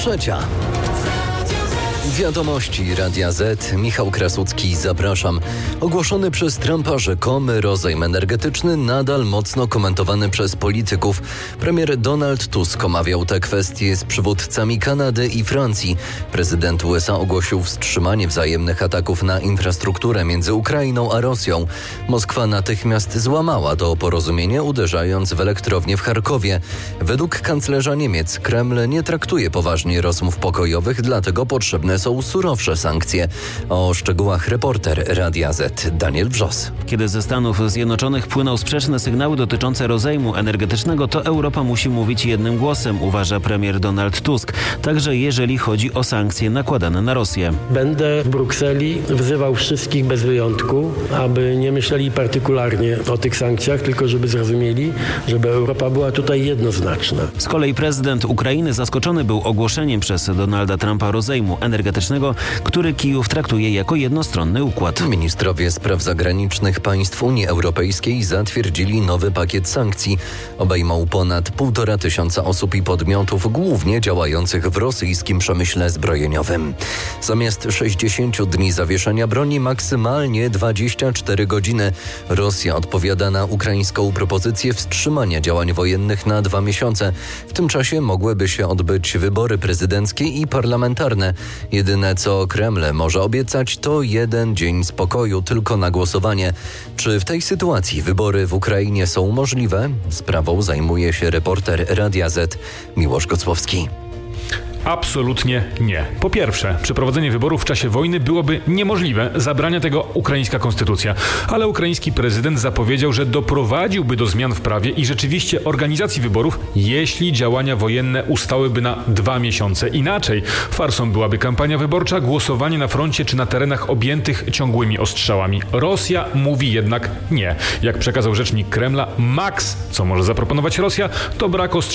3. Wiadomości Radia Z. Michał Krasucki, zapraszam. Ogłoszony przez Trumpa rzekomy rozejm energetyczny nadal mocno komentowany przez polityków. Premier Donald Tusk omawiał te kwestie z przywódcami Kanady i Francji. Prezydent USA ogłosił wstrzymanie wzajemnych ataków na infrastrukturę między Ukrainą a Rosją. Moskwa natychmiast złamała to porozumienie, uderzając w elektrownię w Charkowie. Według kanclerza Niemiec Kreml nie traktuje poważnie rozmów pokojowych, dlatego potrzebne są surowsze sankcje. O szczegółach reporter Radia Z Daniel Wrzos. Kiedy ze Stanów Zjednoczonych płyną sprzeczne sygnały dotyczące rozejmu energetycznego, to Europa musi mówić jednym głosem, uważa premier Donald Tusk. Także jeżeli chodzi o sankcje nakładane na Rosję. Będę w Brukseli wzywał wszystkich bez wyjątku, aby nie myśleli partykularnie o tych sankcjach, tylko żeby zrozumieli, żeby Europa była tutaj jednoznaczna. Z kolei prezydent Ukrainy zaskoczony był ogłoszeniem przez Donalda Trumpa rozejmu energetycznego, który Kijów traktuje jako jednostronny układ. Ministrowie spraw zagranicznych państw Unii Europejskiej zatwierdzili nowy pakiet sankcji. Obejmą ponad 1500 osób i podmiotów, głównie działających w rosyjskim przemyśle zbrojeniowym. Zamiast 60 dni zawieszenia broni, maksymalnie 24 godziny. Rosja odpowiada na ukraińską propozycję wstrzymania działań wojennych na 2 miesiące. W tym czasie mogłyby się odbyć wybory prezydenckie i parlamentarne. Jedyne, co Kreml może obiecać, to 1 dzień spokoju tylko na głosowanie. Czy w tej sytuacji wybory w Ukrainie są możliwe? Sprawą zajmuje się reporter Radia Z Miłosz Gocłowski. Absolutnie nie. Po pierwsze, przeprowadzenie wyborów w czasie wojny byłoby niemożliwe. Zabrania tego ukraińska konstytucja. Ale ukraiński prezydent zapowiedział, że doprowadziłby do zmian w prawie i rzeczywiście organizacji wyborów, jeśli działania wojenne ustałyby na 2 miesiące. Inaczej farsą byłaby kampania wyborcza, głosowanie na froncie czy na terenach objętych ciągłymi ostrzałami. Rosja mówi jednak nie. Jak przekazał rzecznik Kremla, maks, co może zaproponować Rosja, to brak ostrzałów